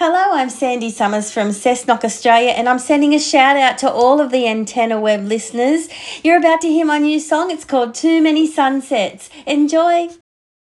Hello, I'm Sandy Summers from Cessnock, Australia, and I'm sending a shout out to all of the Antenna Web listeners. You're about to hear my new song. It's called Too Many Sunsets. Enjoy.